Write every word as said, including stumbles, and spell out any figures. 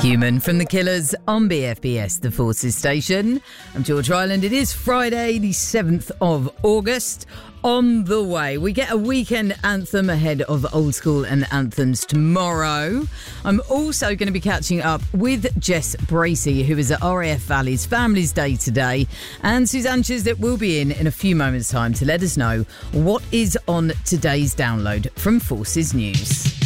Human from The Killers on B F B S, the Forces station. I'm George Ryland. It is Friday, the seventh of August. On the way, we get a weekend anthem ahead of Old School and Anthems tomorrow. I'm also going to be catching up with Jess Bracey, who is at R A F Valley's Families Day today, and Suzanne Chisdett will be in in a few moments' time to let us know what is on today's download from Forces News.